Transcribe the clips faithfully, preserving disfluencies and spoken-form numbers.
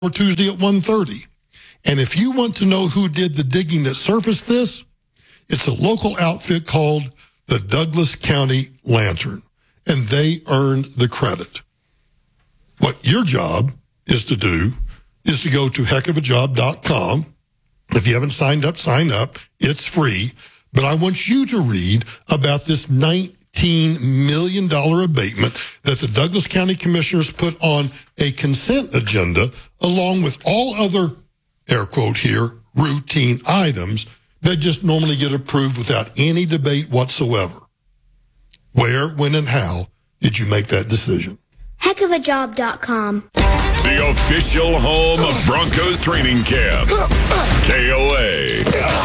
or Tuesday at one thirty. And if you want to know who did the digging that surfaced this, it's a local outfit called the Douglas County Lantern, and they earned the credit. What your job is to do is to go to heck of a job dot com. If you haven't signed up, sign up. It's free. But I want you to read about this nineteen million dollars abatement that the Douglas County Commissioners put on a consent agenda, along with all other, air quote here, routine items that just normally get approved without any debate whatsoever. Where, when, and how did you make that decision? heck of a job dot com. The official home of Broncos training camp. K O A.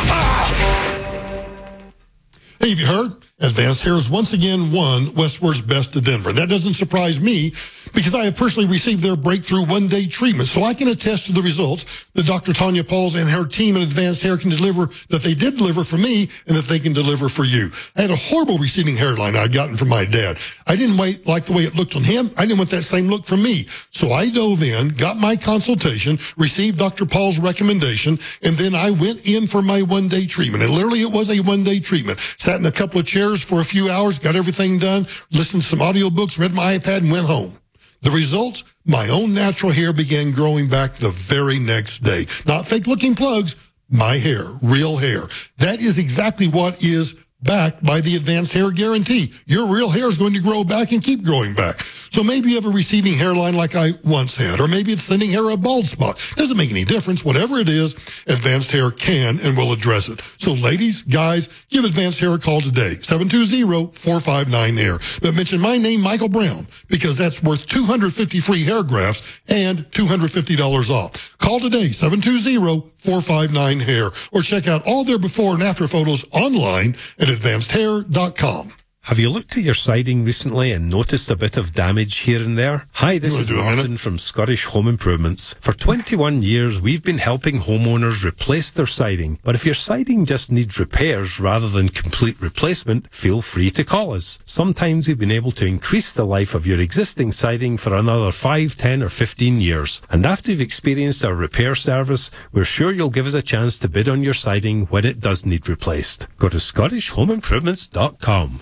Hey, have you heard? Advanced Hair has once again won Westward's Best of Denver. That doesn't surprise me because I have personally received their breakthrough one-day treatment, so I can attest to the results that Doctor Tanya Pauls and her team at Advanced Hair can deliver, that they did deliver for me, and that they can deliver for you. I had a horrible receding hairline I'd gotten from my dad. I didn't wait, like the way it looked on him. I didn't want that same look from me. So I dove in, got my consultation, received Doctor Paul's recommendation, and then I went in for my one-day treatment. And literally it was a one-day treatment. Sat in a couple of chairs for a few hours, got everything done, listened to some audiobooks, read my iPad, and went home. The results, my own natural hair began growing back the very next day. Not fake-looking plugs, my hair, real hair. That is exactly what is backed by the Advanced Hair Guarantee. Your real hair is going to grow back and keep growing back. So maybe you have a receding hairline like I once had, or maybe it's thinning hair or a bald spot. Doesn't make any difference. Whatever it is, Advanced Hair can and will address it. So ladies, guys, give Advanced Hair a call today, seven two zero, four five nine, hair. But mention my name, Michael Brown, because that's worth two hundred fifty free hair grafts and two hundred fifty dollars off. Call today, seven two zero, four five nine, hair, or check out all their before and after photos online at advanced hair dot com. Have you looked at your siding recently and noticed a bit of damage here and there? Hi, this is Martin from Scottish Home Improvements. For twenty-one years, we've been helping homeowners replace their siding. But if your siding just needs repairs rather than complete replacement, feel free to call us. Sometimes we've been able to increase the life of your existing siding for another five, ten, or fifteen years. And after you've experienced our repair service, we're sure you'll give us a chance to bid on your siding when it does need replaced. Go to scottish home improvements dot com.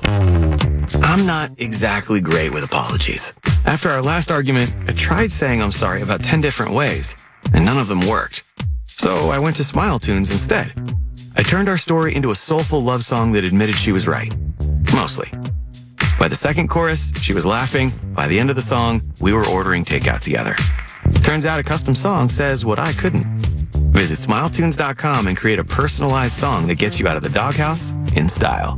I'm not exactly great with apologies. After our last argument, I tried saying I'm sorry about ten different ways, and none of them worked. So I went to Smile Tunes instead. I turned our story into a soulful love song that admitted she was right. Mostly. By the second chorus, she was laughing. By the end of the song, we were ordering takeout together. Turns out a custom song says what I couldn't. Visit smile tunes dot com and create a personalized song that gets you out of the doghouse in style.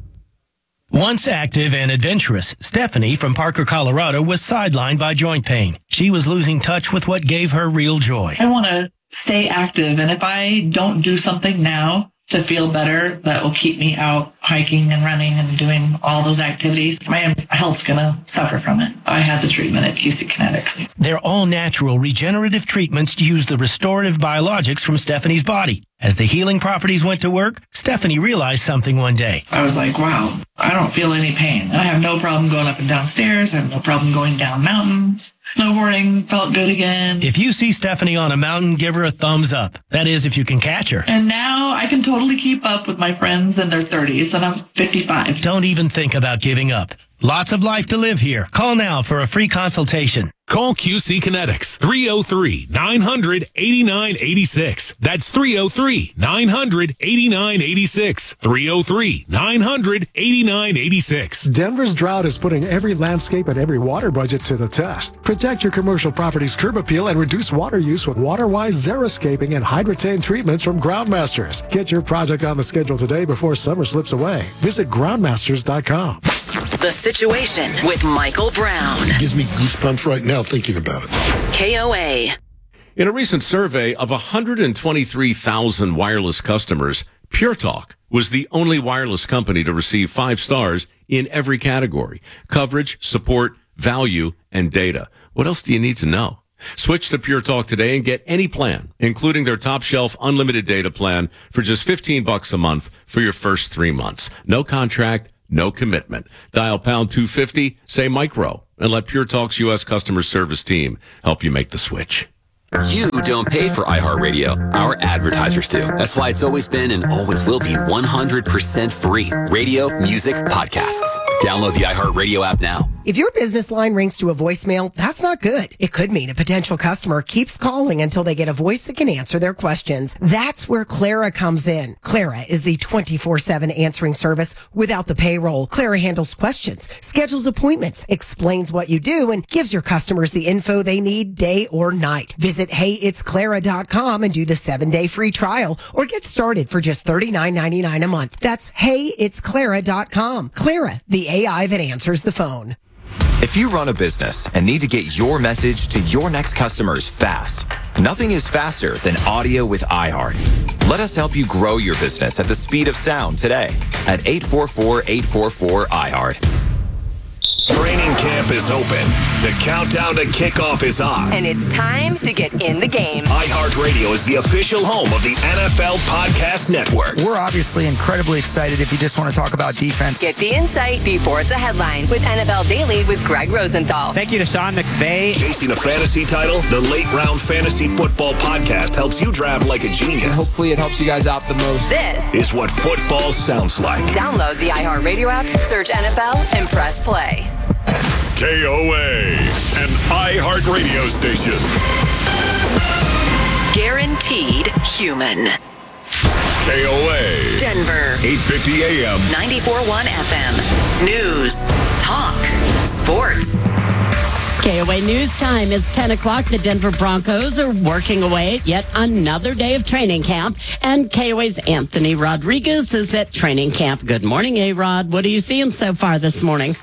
Once active and adventurous, Stephanie from Parker, Colorado was sidelined by joint pain. She was losing touch with what gave her real joy. I want to stay active, and if I don't do something now to feel better, that will keep me out hiking and running and doing all those activities, my health's going to suffer from it. I had the treatment at Q C Kinetics. They're all natural regenerative treatments to use the restorative biologics from Stephanie's body. As the healing properties went to work, Stephanie realized something one day. I was like, wow, I don't feel any pain. I have no problem going up and down stairs. I have no problem going down mountains. Snowboarding felt good again. If you see Stephanie on a mountain, give her a thumbs up. That is, if you can catch her. And now I can totally keep up with my friends in their thirties, and I'm fifty-five. Don't even think about giving up. Lots of life to live here. Call now for a free consultation. Call Q C Kinetics, three oh three, nine hundred, eighty-nine eighty-six. That's three oh three, nine hundred, eighty-nine eighty-six. three oh three, nine hundred, eighty-nine eighty-six. Denver's drought is putting every landscape and every water budget to the test. Protect your commercial property's curb appeal and reduce water use with WaterWise Xeriscaping and Hydrotain treatments from Groundmasters. Get your project on the schedule today before summer slips away. Visit groundmasters dot com. The Situation with Michael Brown. It gives me goosebumps right now thinking about it. K O A. In a recent survey of one hundred twenty-three thousand wireless customers, Pure Talk was the only wireless company to receive five stars in every category: coverage, support, value, and data. What else do you need to know? Switch to Pure Talk today and get any plan, including their top shelf unlimited data plan for just fifteen bucks a month for your first three months. No contract, no commitment. Dial pound two fifty, say micro, and let Pure Talk's U S customer service team help you make the switch. You don't pay for iHeartRadio. Our advertisers do. That's why it's always been and always will be one hundred percent free. Radio, music, podcasts. Download the iHeartRadio app now. If your business line rings to a voicemail, that's not good. It could mean a potential customer keeps calling until they get a voice that can answer their questions. That's where Clara comes in. Clara is the twenty-four seven answering service without the payroll. Clara handles questions, schedules appointments, explains what you do, and gives your customers the info they need day or night. Visit hey it's clara dot com and do the seven-day free trial or get started for just thirty-nine ninety-nine a month. That's hey it's clara dot com. Clara, the A I that answers the phone. If you run a business and need to get your message to your next customers fast, nothing is faster than audio with iHeart. Let us help you grow your business at the speed of sound today at eight four four, eight four four, iHeart. Training camp is open. The countdown to kickoff is on. And it's time to get in the game. iHeartRadio is the official home of the N F L Podcast Network. We're obviously incredibly excited if you just want to talk about defense. Get the insight before it's a headline with N F L Daily with Greg Rosenthal. Thank you to Sean McVay. Chasing the fantasy title, the Late Round Fantasy Football Podcast helps you draft like a genius. And hopefully it helps you guys out the most. This is what football sounds like. Download the iHeartRadio app, search N F L, and press play. K O A, an iHeartRadio station. Guaranteed human. K O A. Denver. eight fifty A M. ninety-four point one F M. News. Talk. Sports. K O A News Time is ten o'clock. The Denver Broncos are working away at yet another day of training camp. And K O A's Anthony Rodriguez is at training camp. Good morning, A-Rod. What are you seeing so far this morning?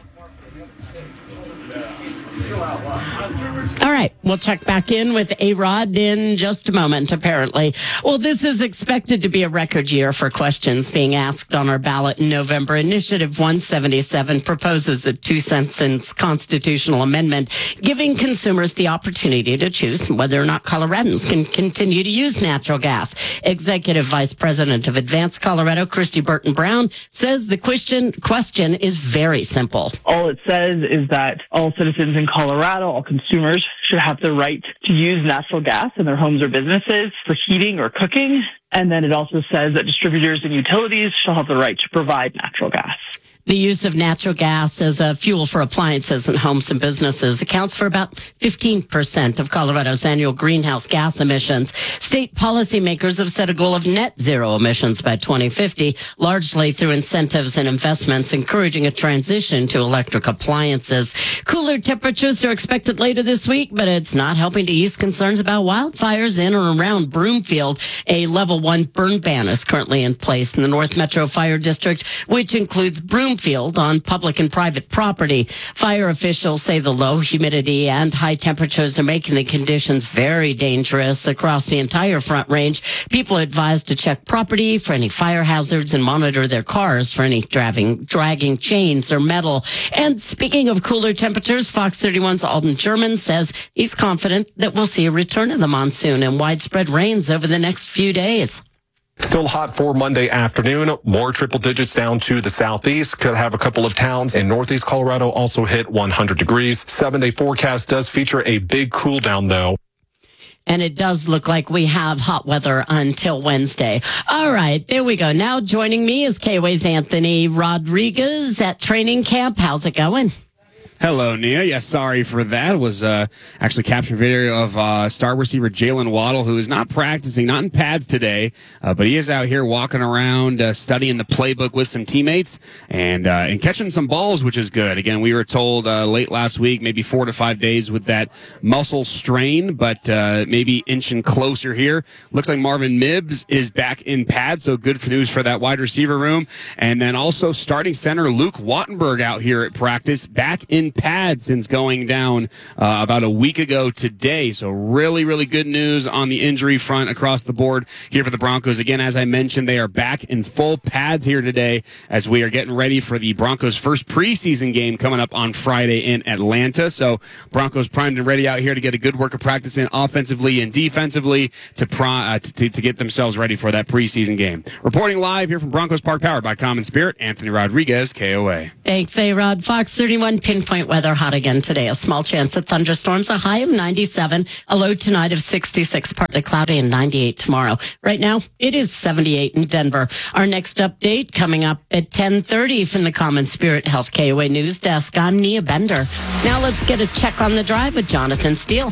All right, we'll check back in with A-Rod in just a moment, apparently. Well, this is expected to be a record year for questions being asked on our ballot in November. Initiative one seventy-seven proposes a two-sentence constitutional amendment giving consumers the opportunity to choose whether or not Coloradans can continue to use natural gas. Executive Vice President of Advanced Colorado, Christy Burton Brown, says the question, question is very simple. All it says is that all citizens in Colorado, all consumers, should have the right to use natural gas in their homes or businesses for heating or cooking. And then it also says that distributors and utilities shall have the right to provide natural gas. The use of natural gas as a fuel for appliances in homes and businesses accounts for about fifteen percent of Colorado's annual greenhouse gas emissions. State policymakers have set a goal of net zero emissions by twenty fifty, largely through incentives and investments encouraging a transition to electric appliances. Cooler temperatures are expected later this week, but it's not helping to ease concerns about wildfires in or around Broomfield. A level one burn ban is currently in place in the North Metro Fire District, which includes Broomfield on public and private property. Fire officials say the low humidity and high temperatures are making the conditions very dangerous across the entire Front Range. People are advised to check property for any fire hazards and monitor their cars for any dragging, dragging chains or metal. And speaking of cooler temperatures, Fox thirty-one's Alden German says he's confident that we'll see a return of the monsoon and widespread rains over the next few days. Still hot for Monday afternoon. More triple digits down to the southeast. Could have a couple of towns in northeast Colorado also hit one hundred degrees. Seven-day forecast does feature a big cool down, though. And it does look like we have hot weather until Wednesday. All right, there we go. Now joining me is K O A's Anthony Rodriguez at training camp. How's it going? Hello, Nia. Yeah, sorry for that. It was uh, actually captured video of uh, star receiver Jalen Waddle, who is not practicing, not in pads today, uh, but he is out here walking around, uh, studying the playbook with some teammates and uh, and catching some balls, which is good. Again, we were told uh, late last week, maybe four to five days with that muscle strain, but uh, maybe inching closer here. Looks like Marvin Mibbs is back in pads, so good for news for that wide receiver room. And then also starting center Luke Wattenberg out here at practice, back in pads since going down uh, about a week ago today. So really, really good news on the injury front across the board here for the Broncos. Again, as I mentioned, they are back in full pads here today as we are getting ready for the Broncos' first preseason game coming up on Friday in Atlanta. So Broncos primed and ready out here to get a good work of practice in offensively and defensively to, pro- uh, to, to, to get themselves ready for that preseason game. Reporting live here from Broncos Park, powered by Common Spirit, Anthony Rodriguez, K O A. Thanks, A-Rod. Fox thirty-one Pinpoint point weather, hot again today. A small chance of thunderstorms, a high of ninety-seven, a low tonight of sixty-six, partly cloudy, and ninety-eight tomorrow. Right now, it is seventy-eight in Denver. Our next update coming up at ten thirty from the Common Spirit Health K O A News Desk. I'm Nia Bender. Now let's get a check on the drive with Jonathan Steele.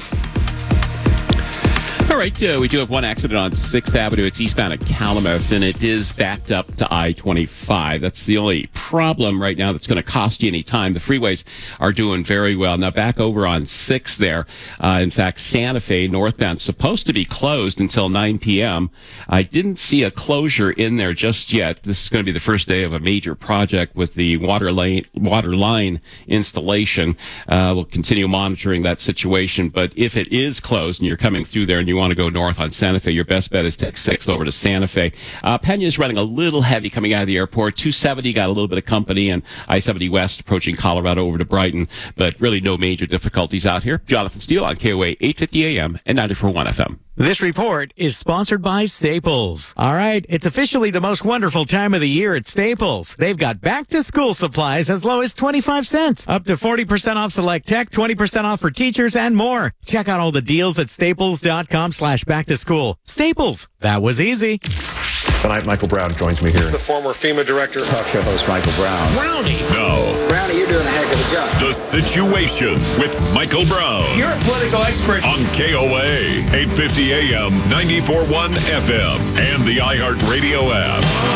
All right, uh, we do have one accident on sixth Avenue. It's eastbound at Calumet, and it is backed up to I twenty-five. That's the only problem right now that's going to cost you any time. The freeways are doing very well. Now, back over on sixth there, uh, in fact, Santa Fe northbound supposed to be closed until nine p.m. I didn't see a closure in there just yet. This is going to be the first day of a major project with the water line, water line installation. Uh, we'll continue monitoring that situation, but if it is closed and you're coming through there and you want to go north on Santa Fe, your best bet is take six over to Santa Fe. Uh, Pena's running a little heavy coming out of the airport. two seventy got a little bit of company, and I seventy West approaching Colorado over to Brighton, but really no major difficulties out here. Jonathan Steele on K O A eight fifty A M and ninety-four point one F M. This report is sponsored by Staples. All right, it's officially the most wonderful time of the year at Staples. They've got back-to-school supplies as low as twenty-five cents, up to forty percent off select tech, twenty percent off for teachers, and more. Check out all the deals at staples.com slash back-to-school. Staples, that was easy. Tonight, Michael Brown joins me here. The former FEMA director. Talk show host Michael Brown. Brownie. No. Brownie, you're doing a heck of a job. The Situation with Michael Brown. You're a political expert. On K O A, eight fifty A M, ninety-four point one F M, and the iHeartRadio app.